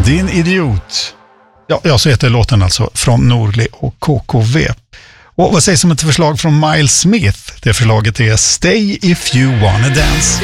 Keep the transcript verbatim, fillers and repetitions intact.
Din idiot. Ja, ja, så heter låten alltså, från Norli och K K V. Och vad sägs om ett förslag från Miles Smith? Det förslaget är Stay If You Wanna Dance.